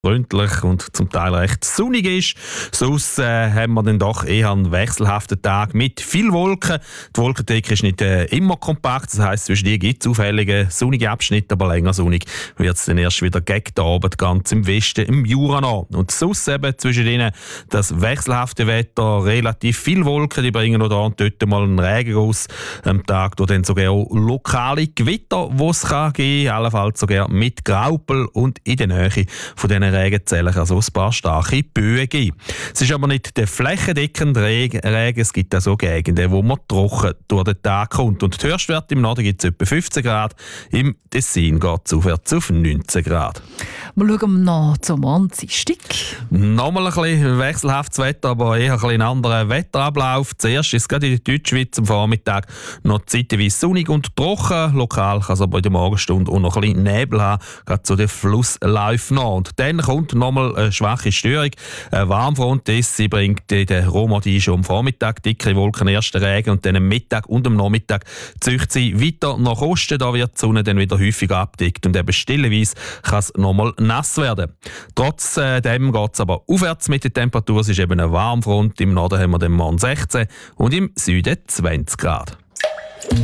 freundlich und zum Teil recht sonnig ist. Sonst haben wir dann doch eher einen wechselhaften Tag mit viel Wolken. Die Wolkendecke ist nicht immer kompakt, das heisst, zwischen die gibt es auffällige sonnige Abschnitte, aber länger sonnig wird es dann erst wieder gegen den Abend ganz im Westen, im Jura noch. Und sonst eben zwischen ihnen das wechselhafte Wetter, relativ viel Wolken, die bringen noch da und dort mal einen Regenguss am Tag, wo dann sogar auch lokale Gewitter, die es kann geben, allenfalls sogar mit Graupel und in der Nähe von diesen Regenzellen kann so ein paar starke Böen geben. Es ist aber nicht der flächendeckende Regen, es gibt auch so Gegenden, wo man trocken durch den Tag kommt. Und die Höchstwerte im Norden gibt es etwa 15 Grad, im Tessin geht es aufwärts auf 19 Grad. Wir schauen noch zum Dienstag. Nochmal ein bisschen wechselhaftes Wetter, aber eher ein bisschen anderer Wetterablauf. Zuerst ist es gerade in der Deutschschweiz am Vormittag noch zeitweise sonnig und trocken. Lokal kann es aber in der Morgenstunde auch noch ein bisschen Nebel haben, gerade zu den Flussläufen noch. Und dann kommt nochmal eine schwache Störung. Eine Warmfront, sie bringt in der Romandie schon am Vormittag dicke Wolken, ersten Regen und dann am Mittag und am Nachmittag zieht sie weiter nach Osten. Da wird die Sonne dann wieder häufig abgedeckt und eben stellenweise kann es nochmal nass werden. Trotzdem geht es aber aufwärts mit der Temperatur. Es ist eben eine Warmfront. Im Norden haben wir dann morgen 16 und im Süden 20 Grad.